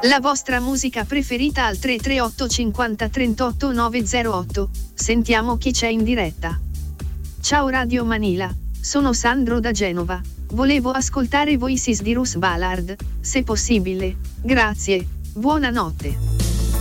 La vostra musica preferita al 338 50 38 908. Sentiamo chi c'è in diretta. Ciao Radio Manila, sono Sandro da Genova. Volevo ascoltare Voices di Russ Ballard, se possibile. Grazie, buonanotte.